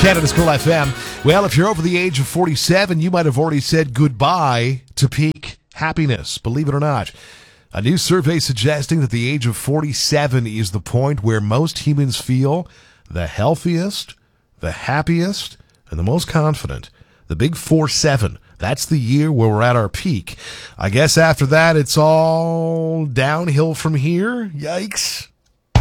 Canada's Cool FM. Well, if you're over the age of 47, you might have already said goodbye to peak happiness, believe it or not. A new survey suggesting that the age of 47 is the point where most humans feel the healthiest, the happiest, and the most confident. The big 47. That's the year where we're at our peak. I guess after that, it's all downhill from here. Yikes.